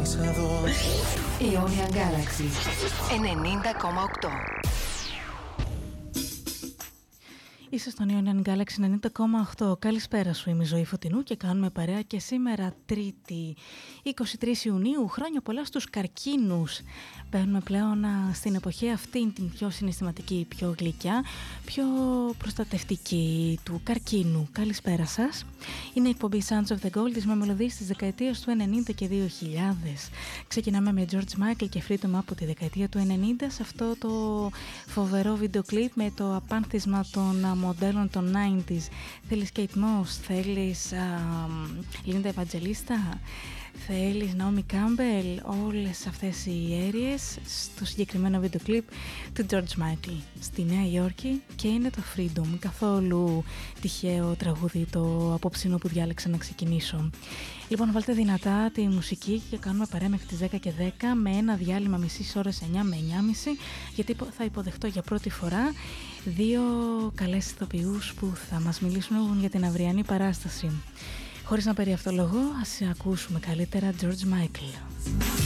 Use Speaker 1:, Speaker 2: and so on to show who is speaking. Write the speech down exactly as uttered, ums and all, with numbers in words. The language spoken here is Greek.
Speaker 1: είσαι εδώ.
Speaker 2: Ionian Galaxy ενενήντα κόμμα οκτώ.
Speaker 3: Είσαι στον Ionian Galaxy ενενήντα κόμμα οκτώ. Καλησπέρα σου, είμαι η Ζωή Φωτεινού και κάνουμε παρέα και σήμερα Τρίτη είκοσι τρεις Ιουνίου. Χρόνια πολλά στους καρκίνους. Μπαίνουμε πλέον στην εποχή αυτή, την πιο συναισθηματική, πιο γλυκιά, πιο προστατευτική του καρκίνου. Καλησπέρα σας. Είναι η εκπομπή Sounds of the Gold με μελωδίες της δεκαετίας του ενενήντα και δύο χιλιάδες. Ξεκινάμε με George Michael και Freedom από τη δεκαετία του ενενήντα σε αυτό το φοβερό βίντεο κλιπ με το απάνθισμα των μοντέλων των ενενήντα. Θέλεις Kate Moss, θέλεις Λίντα Ευαντζελίστα, θέλεις Naomi Campbell, όλες αυτές οι αίριες στο συγκεκριμένο βίντεο κλιπ του George Michael στη Νέα Υόρκη και είναι το Freedom. Καθόλου τυχαίο τραγούδι το απόψινο που διάλεξα να ξεκινήσω. Λοιπόν, βάλτε δυνατά τη μουσική και κάνουμε παρέα μέχρι τις δέκα και δέκα με ένα διάλειμμα μισής ώρας εννιά με εννιά και μισή, γιατί θα υποδεχτώ για πρώτη φορά δύο καλές ηθοποιούς που θα μας μιλήσουν για την αυριανή παράσταση. Χωρίς να περιαυτολογώ, ας ακούσουμε καλύτερα George Michael.